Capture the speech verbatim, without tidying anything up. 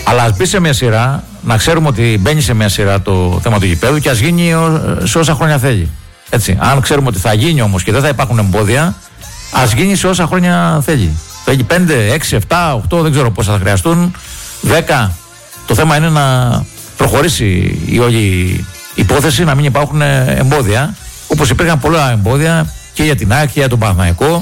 Αλλά ας μπει σε μια σειρά, να ξέρουμε ότι μπαίνει σε μια σειρά το θέμα του γηπέδου και ας γίνει σε όσα χρόνια θέλει. Έτσι. Αν ξέρουμε ότι θα γίνει όμως και δεν θα υπάρχουν εμπόδια, ας γίνει σε όσα χρόνια θέλει. Θέλει πέντε, έξι, επτά, οκτώ, δεν ξέρω πόσα θα χρειαστούν, δέκα. Το θέμα είναι να προχωρήσει η όλη υπόθεση, να μην υπάρχουν εμπόδια. Όπως υπήρχαν πολλά εμπόδια και για την ΑΕΚ και για τον Παναθηναϊκό